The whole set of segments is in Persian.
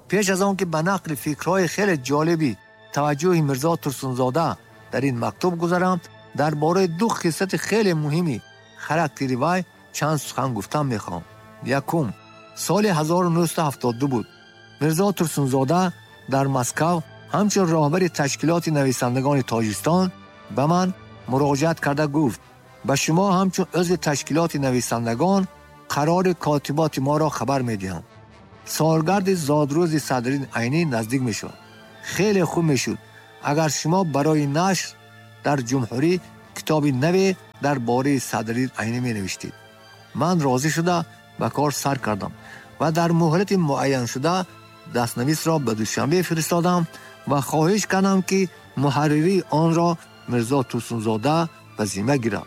پیش از آن که به نقل فکرهای خیلی جالبی توجه میرزا ترسونزاده در این مکتوب گذارم، درباره دو قصه خیلی مهمی خاراکتری وی چند سخن گفتم میخوام. یکم، سال 1972 بود. میرزا ترسونزاده در مسکو همچون راهبر تشکیلات نویسندگان تاجیکستان به من مراجعت کرده گفت به شما همچون عضو تشکیلات نویسندگان قرار کاتبات ما را خبر میدهم. سالگرد زادروز صدرالدین عینی نزدیک میشد. خیلی خوب میشد اگر شما برای نشر در جمهوری کتابی نوی درباره صدرالدین عینی می نوشتید. من راضی شده به کار سر کردم و در مهلت معین شده دستنویس را به دوشنبه فرستادم و خواهش کردم که محرری آن را میرزا ترسونزاده به ذمه گیرد.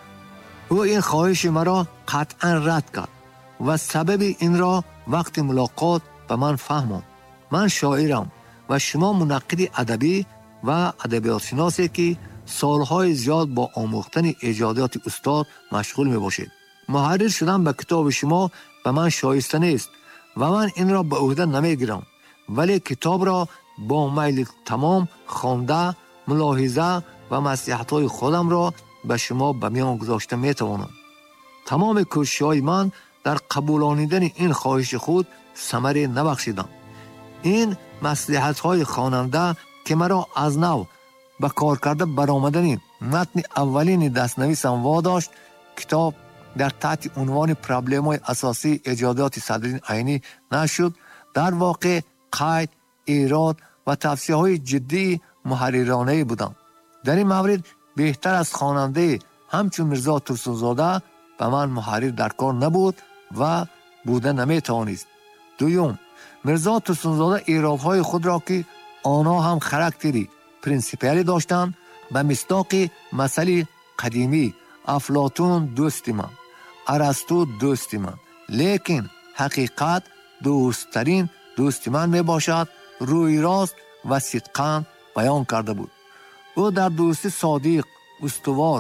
او این خواهش مرا قطعا رد کرد و سبب این را وقت ملاقات به من فهماند. من شاعرم و شما منقد ادبی و ادبیات شناسی که سالهای زیاد با آموختن ایجادات استاد مشغول می باشید. محرر شدن به کتاب شما به من شایسته نیست و من این را به عهده نمی گیرم، ولی کتاب را با میل تمام خوانده ملاحظه و نصیحت‌های خودم را به شما به میان گذاشته می توانم. تمام کوشش‌های من در قبولانیدن این خواهش خود ثمره نبخشیدم. این مصلحت‌های خواننده که مرا از نو به کار کرده برآمدن متن اولین دستنویسم واداشت، کتاب در تحت عنوان پرابلم‌های اساسی ایجادات صدرالدین عینی نشد. در واقع قید، ایراد و توصیه‌های جدی محررانه بودند. در این مورد بهتر از خواننده همچون میرزا ترسونزاده به من محرر در کار نبود و بوده نمیتوانست. دوم، میرزا ترسونزاده ایرادهای خود را که آنها هم خاراکتری پرینسیپیالی داشتند به مصداق مسئله قدیمی افلاطون دوست من، ارسطو دوست من، لیکن حقیقت دوستترین دوست من می باشد، روی راست و صدقاً بیان کرده بود. او در دوستی صادق، استوار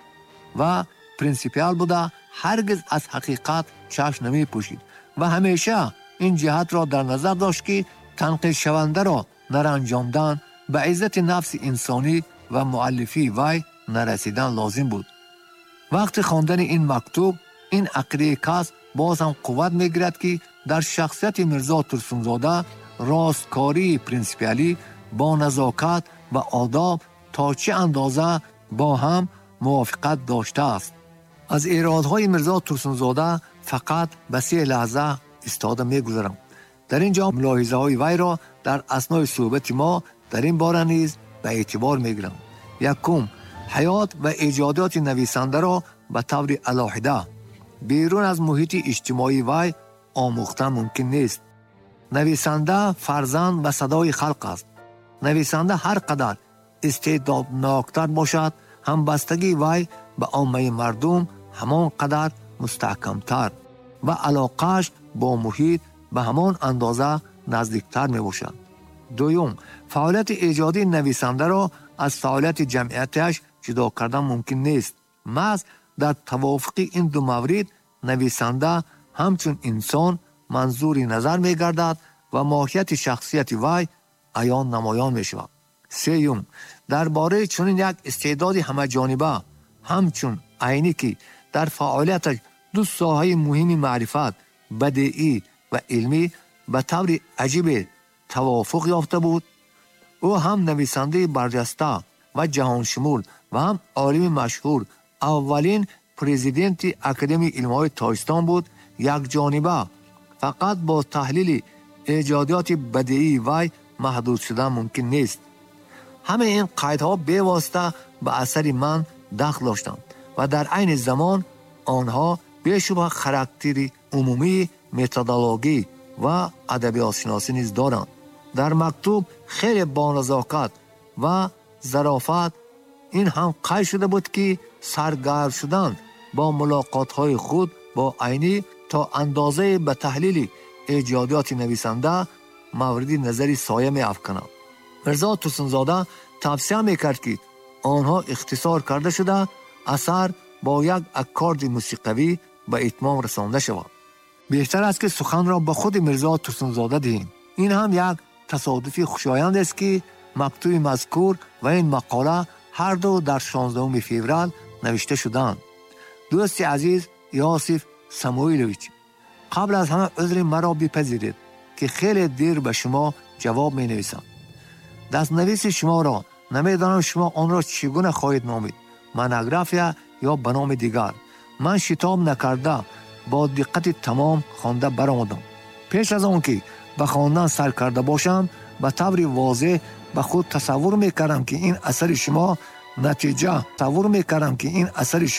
و پرینسیپیال بوده، هرگز از حقیقت چشم نمی پوشید و همیشه این جهت را در نظر داشت که تنقیح شونده را نرانجامدن به عزت نفس انسانی و مؤلفی وی نرسیدن لازم بود. وقت خواندن این مکتوب این عقیده کس باز هم قوت میگیرد که در شخصیت میرزا ترسونزاده راستکاری پرینسیپیالی با نزاکت و آداب تا چه اندازه با هم موافقت داشته است. از ایرادهای میرزا ترسونزاده فقط به 3 لحظه استفاده میگذارم. در اینجا ملاحظه های وی را در اثنای صحبت ما در این باره نیز به اعتبار میگیرم. یکم، حیات و ایجادات نویسنده را به طور علاهده بیرون از محیط اجتماعی وی آموختن ممکن نیست. نویسنده فرزند و صدای خلق است. نویسنده هر قدر استعدادناکتر باشد، همبستگی وی به عامه مردم همان قدر مستحکمتر و علاقه‌اش با محیط به همان اندازه نزدیکتر می باشد. دوم، فعالیت ایجادی نویسنده را از فعالیت جمعیتش جدا کردن ممکن نیست. محض در توافق این دو مورد نویسنده همچون انسان منظوری نظر می گردد و ماهیت شخصیت وی عیان نمایان می شود. سوم، درباره چنین یک استعداد همه جانبه همچون عینی که در فعالیتش دو ساحه مهم معرفت بدیعی و علمی به طور عجیب توافق یافته بود، او هم نویسنده برجسته و جهان شمول و هم عالم مشهور، اولین پرزیدنت اکادمی علم‌های تاجیکستان بود. یک جانبه فقط با تحلیل ایجادات بدیعی وی محدود شدن ممکن نیست. همه این قیدها به واسطه به اثر من دخل داشتند و در عین زمان آنها بیشتر خاراکتری عمومی، متدولوژی و ادبیات شناسی نیز دارند. در مکتوب خیلی با نزاکت و ظرافت این هم قید شده بود که سرگرم شدن با ملاقات‌های خود با عینی تا اندازه به تحلیل ایجادات نویسنده مورد نظری سایه می افکند. میرزا ترسونزاده توصیه میکرد که آنها اختصار کرده شده اثر با یک اکارد موسیقوی به اتمام رسانده شود. بهتر است که سخن را به خود میرزا ترسونزاده دهیم. این هم یک تصادفی خوشایند است که مکتوب مذکور و این مقاله هر دو در 16 فوریه نوشته شدند. دوست عزیز یوسف ساموئیلویچ، قبل از همه عذر مرا بپذیرید که خیلی دیر به شما جواب می نویسم. دستنویس شما را نمیدانم شما آن را چگونه خواهید نامید، منوگرافیا یا به نام دیگر. من شتاب نکرده با دقت تمام خوانده برآمدم. پیش از آن که به خواندن سر کرده باشم به طور واضح به خود تصور میکردم که این اثر شما